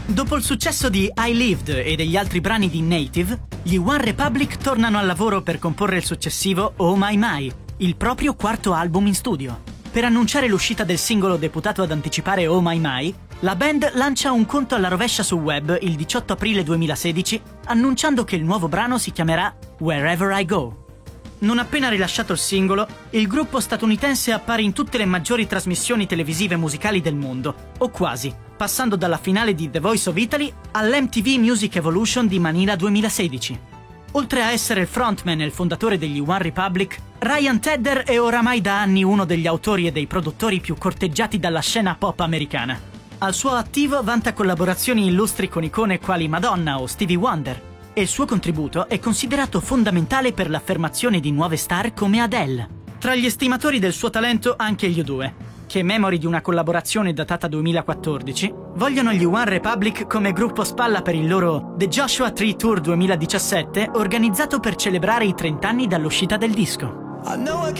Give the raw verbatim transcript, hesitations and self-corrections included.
Dopo il successo di I Lived e degli altri brani di Native, gli One Republic tornano al lavoro per comporre il successivo Oh My My, il proprio quarto album in studio. Per annunciare l'uscita del singolo deputato ad anticipare Oh My My, la band lancia un conto alla rovescia sul web il diciotto aprile duemilasedici, annunciando che il nuovo brano si chiamerà Wherever I Go. Non appena rilasciato il singolo, il gruppo statunitense appare in tutte le maggiori trasmissioni televisive musicali del mondo, o quasi, passando dalla finale di The Voice of Italy all'M T V Music Evolution di Manila duemilasedici. Oltre a essere il frontman e il fondatore degli One Republic, Ryan Tedder è oramai da anni uno degli autori e dei produttori più corteggiati dalla scena pop americana. Al suo attivo vanta collaborazioni illustri con icone quali Madonna o Stevie Wonder, e il suo contributo è considerato fondamentale per l'affermazione di nuove star come Adele. Tra gli estimatori del suo talento anche gli U due, che memori di una collaborazione datata duemilaquattordici, vogliono gli One Republic come gruppo spalla per il loro The Joshua Tree Tour duemiladiciassette, organizzato per celebrare i trenta anni dall'uscita del disco.